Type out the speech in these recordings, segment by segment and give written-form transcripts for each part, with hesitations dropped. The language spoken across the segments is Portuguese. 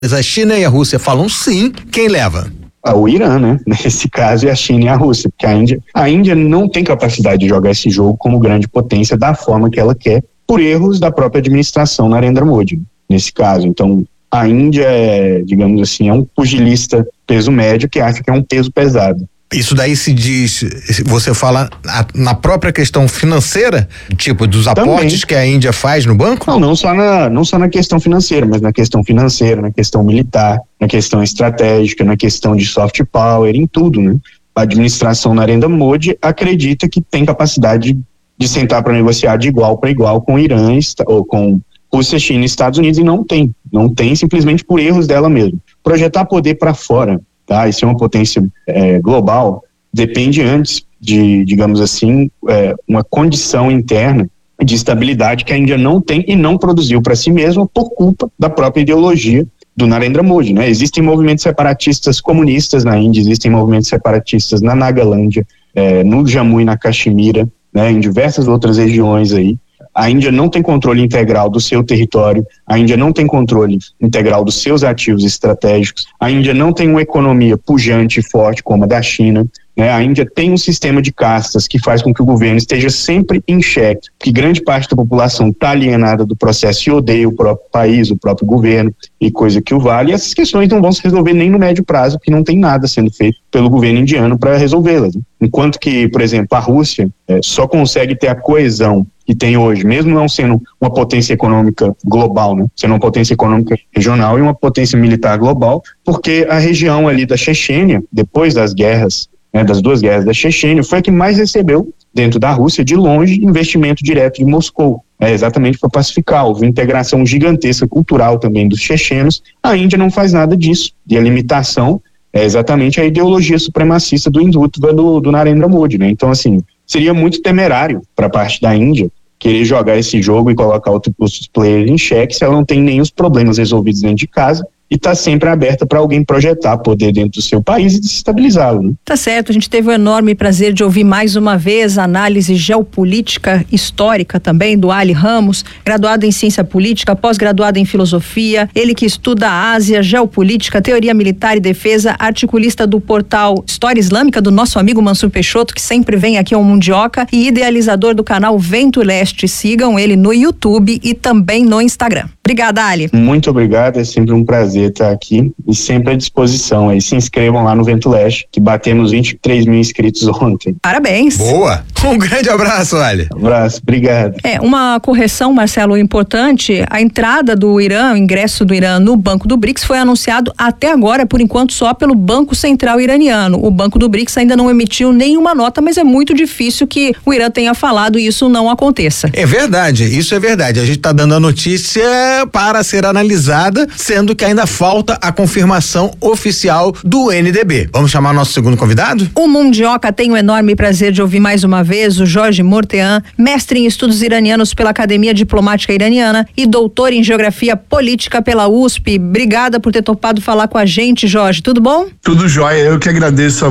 Mas a China e a Rússia falam sim, quem leva? O Irã, né? Nesse caso é a China e a Rússia, porque a Índia não tem capacidade de jogar esse jogo como grande potência da forma que ela quer, por erros da própria administração Narendra Modi, nesse caso. Então, a Índia é, digamos assim, é um pugilista peso médio que acha que é um peso pesado. Isso daí se diz, você fala na própria questão financeira, tipo dos aportes que a Índia faz no banco? Não só na questão financeira, mas na questão financeira, na questão militar, na questão estratégica, na questão de soft power, em tudo, né? A administração Narendra Modi acredita que tem capacidade de sentar para negociar de igual para igual com o Irã ou com Rússia, China e Estados Unidos, e não tem simplesmente por erros dela mesmo. Projetar poder para fora, tá? E ser uma potência global depende antes de, digamos assim, uma condição interna de estabilidade que a Índia não tem e não produziu para si mesma por culpa da própria ideologia do Narendra Modi, né? Existem movimentos separatistas comunistas na Índia, existem movimentos separatistas na Nagalândia, no Jammu e na Caxemira, né? Em diversas outras regiões aí. A Índia não tem controle integral do seu território, a Índia não tem controle integral dos seus ativos estratégicos, a Índia não tem uma economia pujante e forte como a da China, né? A Índia tem um sistema de castas que faz com que o governo esteja sempre em xeque, que grande parte da população está alienada do processo e odeia o próprio país, o próprio governo e coisa que o vale, e essas questões não vão se resolver nem no médio prazo, porque não tem nada sendo feito pelo governo indiano para resolvê-las, né? Enquanto que, por exemplo, a Rússia só consegue ter a coesão que tem hoje, mesmo não sendo uma potência econômica global, né? Sendo uma potência econômica regional e uma potência militar global, porque a região ali da Chechênia, depois das guerras, né, das duas guerras da Chechênia, foi a que mais recebeu, dentro da Rússia, de longe, investimento direto de Moscou, exatamente para pacificar. Houve integração gigantesca cultural também dos chechenos. A Índia não faz nada disso, e a limitação é exatamente a ideologia supremacista do Hindutva do Narendra Modi, né? Então, assim, seria muito temerário para a parte da Índia querer jogar esse jogo e colocar os players em xeque se ela não tem nem os problemas resolvidos dentro de casa e está sempre aberta para alguém projetar poder dentro do seu país e desestabilizá-lo, né? Tá certo, a gente teve o enorme prazer de ouvir mais uma vez a análise geopolítica histórica também do Ali Ramos, graduado em ciência política, pós-graduado em filosofia, ele que estuda a Ásia, geopolítica, teoria militar e defesa, articulista do portal História Islâmica do nosso amigo Mansur Peixoto, que sempre vem aqui ao Mundioca, e idealizador do canal Vento Leste. Sigam ele no YouTube e também no Instagram. Obrigada, Ali. Muito obrigado, é sempre um prazer estar aqui e sempre à disposição. Aí se inscrevam lá no Vento Leste, que batemos 23 mil inscritos ontem. Parabéns. Boa. Um grande abraço, Ali. Um abraço, obrigado. Uma correção, Marcelo, importante, a entrada do Irã, o ingresso do Irã no Banco do BRICS foi anunciado até agora, por enquanto, só pelo Banco Central Iraniano. O Banco do BRICS ainda não emitiu nenhuma nota, mas é muito difícil que o Irã tenha falado e isso não aconteça. É verdade, isso é verdade. A gente está dando a notícia para ser analisada, sendo que ainda falta a confirmação oficial do NDB. Vamos chamar nosso segundo convidado? O Mundioca tem o enorme prazer de ouvir mais uma vez o Jorge Mortean, mestre em estudos iranianos pela Academia Diplomática Iraniana e doutor em Geografia Política pela USP. Obrigada por ter topado falar com a gente, Jorge. Tudo bom? Tudo jóia. Eu que agradeço a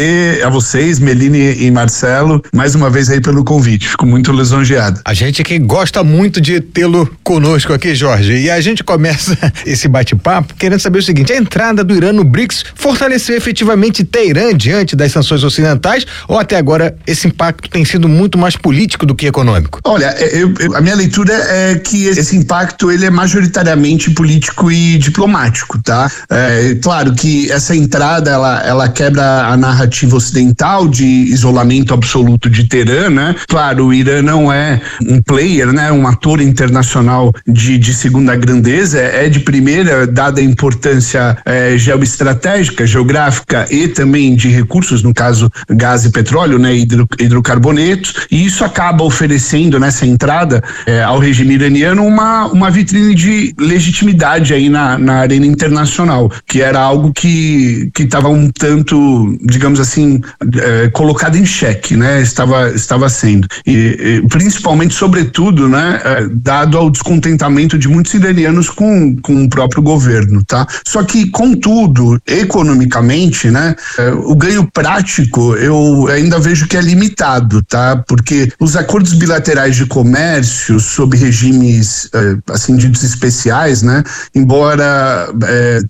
vocês, Meline e Marcelo, mais uma vez aí pelo convite. Fico muito lisonjeado. A gente que gosta muito de tê-lo conosco aqui, Jorge. E a gente começa esse bate-papo querendo saber o seguinte: a entrada do Irã no BRICS fortaleceu efetivamente Teherã diante das sanções ocidentais, ou até agora esse impacto tem sido muito mais político do que econômico? Olha, a minha leitura é que esse impacto ele é majoritariamente político e diplomático, tá? Claro que essa entrada ela quebra a narrativa ocidental de isolamento absoluto de Teherã, né? Claro, o Irã não é um player, né? Um ator internacional de segunda grandeza, é de primeira, dada a importância geoestratégica, geográfica e também de recursos, no caso gás e petróleo, né, hidrocarbonetos, e isso acaba oferecendo nessa entrada ao regime iraniano uma vitrine de legitimidade aí na arena internacional, que era algo que estava um tanto, digamos assim, colocado em xeque, né, estava sendo, e principalmente, sobretudo, né, dado ao descontentamento de muitos iranianos com o próprio governo, tá? Só que, contudo, economicamente, né, o ganho prático eu ainda vejo que é limitado, tá? Porque os acordos bilaterais de comércio sob regimes assim ditos especiais, né, embora